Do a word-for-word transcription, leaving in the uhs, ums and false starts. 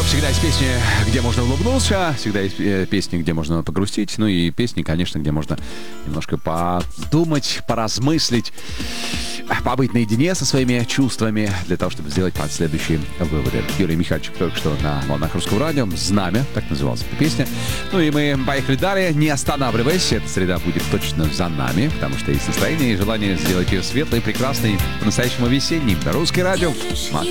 Всегда есть песни, где можно улыбнуться, всегда есть песни, где можно погрустить, ну и песни, конечно, где можно немножко подумать, поразмыслить, побыть наедине со своими чувствами для того, чтобы сделать последующие выводы. Юрий Михальчик только что на волнах Русского радио. «Знамя», так называлась эта песня. Ну и мы поехали далее, не останавливаясь. Эта среда будет точно за нами, потому что есть настроение и желание сделать ее светлой, прекрасной, по-настоящему весенней. Русское радио.